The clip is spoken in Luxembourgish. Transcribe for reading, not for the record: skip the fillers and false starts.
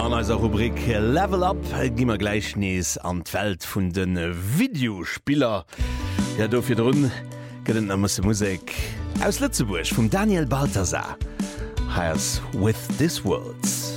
an eiser Rubrik Level Up gimmer gleich nees an d'Welt vun den Videospieler. Ja dofir run gëtt ammerse Musik aus Lützeburg vum Daniel Balthasar. Heiers With This Words.